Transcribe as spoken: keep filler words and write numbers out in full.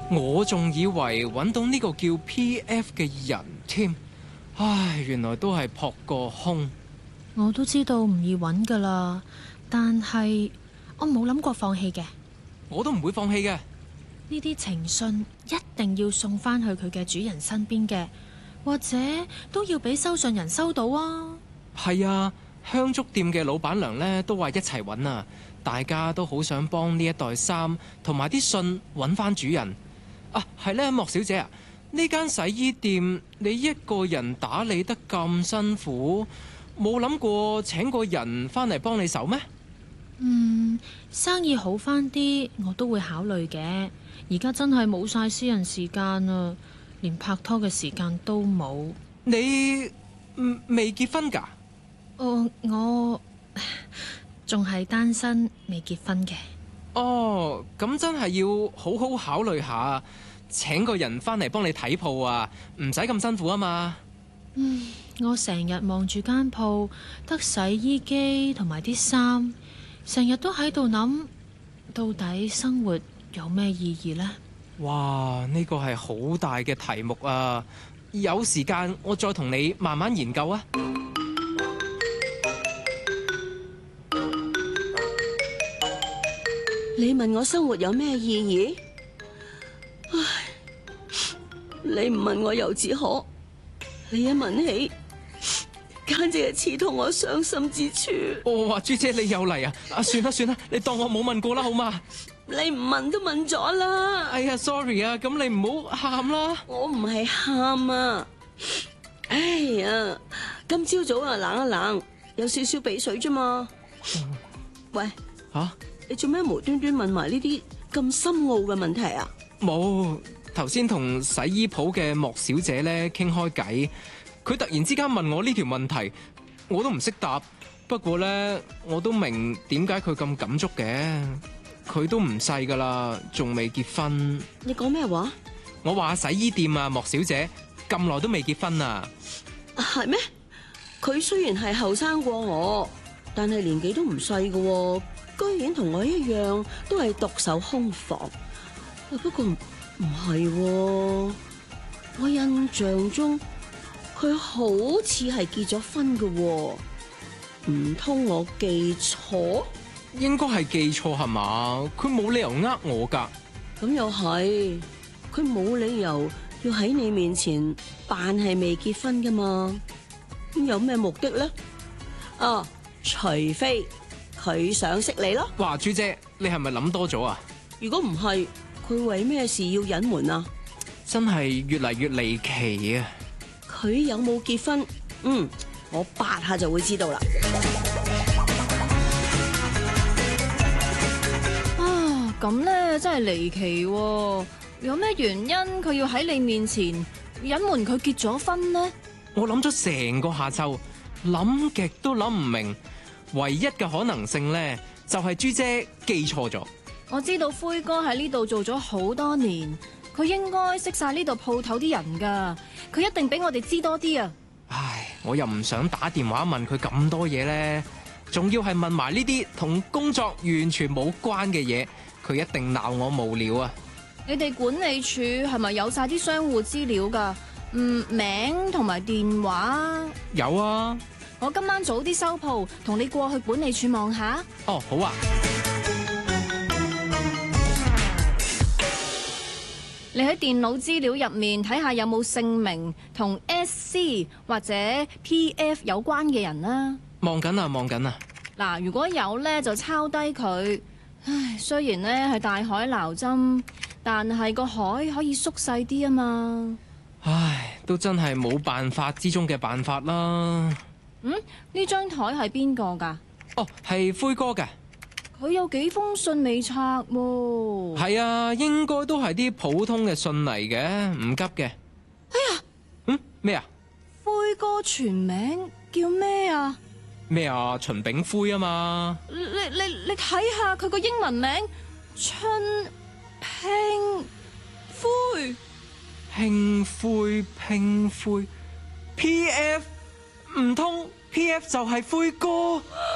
我仲以為揾到呢個叫 P F 嘅人添，唉，原來都係撲個空。 我都知道唔易揾噶啦，但係我冇諗過放棄嘅。 我都唔會放棄嘅。 呢啲情信一定要送翻去佢嘅主人身邊嘅，或者都要俾收信人收到啊。 係啊，香燭店嘅老闆娘呢都話一齊揾啊，大家都好想幫呢一袋衫同埋啲信揾翻主人。啊，係呢，莫小姐啊，呢間洗衣店你一個人打理得咁辛苦，冇諗過請個人翻嚟幫你手咩？ 嗯，生意好翻啲，我都會考慮嘅。而家真係冇晒私人時間啊，連拍拖嘅時間都冇。 你未結婚㗎？ 哦，我仲係單身，未結婚嘅。 哦，咁真係要好好考慮下，請個人翻嚟幫你睇鋪啊，唔使咁辛苦啊嘛。 嗯，我成日望住間鋪，得洗衣機同埋啲衫，成日都喺度諗，到底生活有咩意義呢？ 哇，呢個係好大嘅題目啊！有時間我再同你慢慢研究啊。 你問我生活有咩意義？唉，你唔問我又自可，你一問起，簡直係刺痛我傷心之處。 哦，話朱姐你又嚟啊！啊，算啦算啦，你當我冇問過啦，好嘛？ 你唔問都問咗啦。 哎呀 ，sorry 啊，咁你唔好喊啦。 我唔係喊啊！哎呀，今朝早啊冷一冷，有少少鼻水啫嘛。喂， 吓、啊？ 你做咩無端端問埋呢啲咁深奧嘅問題啊？ 冇，頭先同洗衣鋪嘅莫小姐咧傾開偈，佢突然之間問我呢條問題，我都唔識答。不過咧，我都明點解佢咁感觸嘅。佢都唔細噶啦，仲未結婚。 你講咩話？ 我話洗衣店啊，莫小姐咁耐都未結婚啊。 係咩？佢雖然係後生過我，但係年紀都唔細噶。居然同我一樣都係獨守空房，不過唔係喎，我印象中佢好似係結咗婚㗎喎，唔通我記錯？ 應該係記錯係嘛？佢冇理由呃我噶。 咁又係，佢冇理由要喺你面前扮係未結婚噶嘛？咁有咩目的咧？啊，除非佢想識你咯。 哇，朱姐，你係咪諗多咗啊？ 如果唔係，佢為咩事要隱瞞啊？ 真係越嚟越離奇啊！ 佢有冇結婚？嗯，我八下就會知道啦。 啊，咁咧真係離奇喎！有咩原因佢要喺你面前隱瞞佢結咗婚呢？ 我諗咗成個下晝，諗極都諗唔明。唯一嘅可能性咧，就係朱姐記錯咗。 我知道灰哥喺呢度做咗好多年，佢應該識晒呢度鋪頭啲人噶，佢一定比我哋知多啲啊！ 唉，我又唔想打電話問佢咁多嘢咧，仲要係問埋呢啲同工作完全冇關嘅嘢，佢一定鬧我無聊啊！ 你哋管理處係咪有晒啲商戶資料噶？嗯，名同埋電話。 有啊。 我今晚早啲收鋪，同你過去管理處望下。 哦，好啊。 你喺電腦資料入面睇下有冇姓名同 S C 或者 P F 有關嘅人啦。 望緊啊，望緊啊。 嗱，如果有呢，就抄低佢。唉，雖然呢係大海撈針，但係個海可以縮細啲啊嘛。 唉，都真係冇辦法之中嘅辦法啦。 嗯，呢張台係邊個噶？ 哦，係灰哥嘅。 佢有幾封信未拆喎。 係啊，應該都係啲普通嘅信嚟嘅，唔急嘅。 哎呀， 嗯，咩啊？ 灰哥全名叫咩啊？ 咩啊？秦炳灰啊嘛。 你你你睇下佢個英文名，春拼灰。 拼灰拼灰 P F， 唔通 P F 就係灰哥？